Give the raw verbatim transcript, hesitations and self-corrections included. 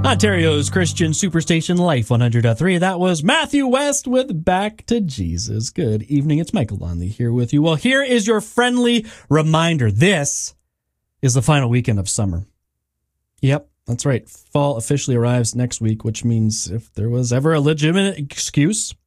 Ontario's Christian Superstation Life one hundred point three. That was Matthew West with Back to Jesus. Good evening. It's Michael Lonley here with you. Well, here is your friendly reminder. This is the final weekend of summer. Yep, that's right. Fall officially arrives next week, which means if there was ever a legitimate excuse